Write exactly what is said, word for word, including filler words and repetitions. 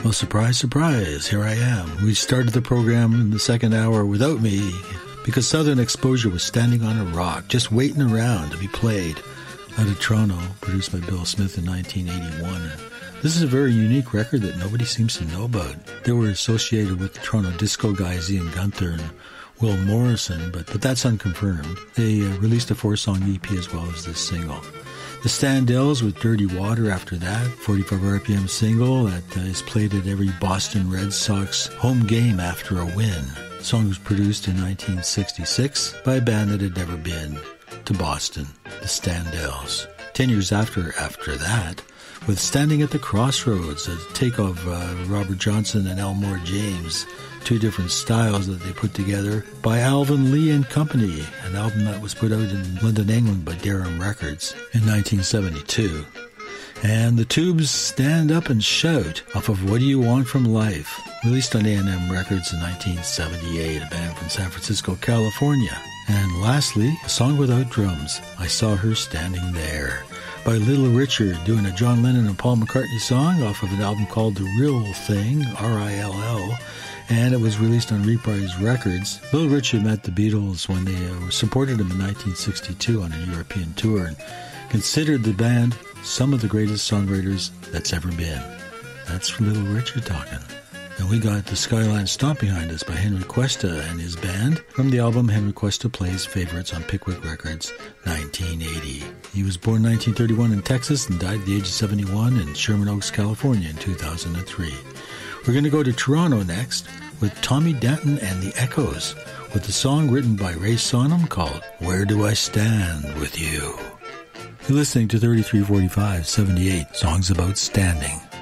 Well, surprise, surprise, here I am. We started the program in the second hour without me because Southern Exposure was standing on a rock, just waiting around to be played out of Toronto, produced by Bill Smith in nineteen eighty-one. This is a very unique record that nobody seems to know about. They were associated with the Toronto disco guys Ian Gunther and Will Morrison, but, but that's unconfirmed. They uh, released a four-song E P as well as this single. The Standells with Dirty Water after that, forty-five R P M single that uh, is played at every Boston Red Sox home game after a win. The song was produced in nineteen sixty-six by a band that had never been to Boston, the Standells. Ten years after after that, with Standing at the Crossroads, a take of uh, Robert Johnson and Elmore James, two different styles that they put together by Alvin Lee and Company, an album that was put out in London, England by Durham Records in nineteen seventy-two. And the Tubes Stand Up and Shout off of What Do You Want From Life, released on A and M Records in nineteen seventy-eight, a band from San Francisco, California. And lastly, a song without drums, I Saw Her Standing There, by Little Richard, doing a John Lennon and Paul McCartney song off of an album called The Real Thing, R I L L, and it was released on Reprise Records. Little Richard met the Beatles when they uh, supported him in nineteen sixty-two on a European tour and considered the band some of the greatest songwriters that's ever been. That's Little Richard talking. And we got The Skyline Stomp Behind Us by Henry Cuesta and his band from the album Henry Cuesta Plays Favorites on Pickwick Records, nineteen eighty. He was born in nineteen thirty-one in Texas and died at the age of seventy-one in Sherman Oaks, California in two thousand three. We're going to go to Toronto next with Tommy Denton and the Echoes with a song written by Ray Sonam called Where Do I Stand With You? You're listening to thirty-three forty-five seventy-eight Songs About Standing.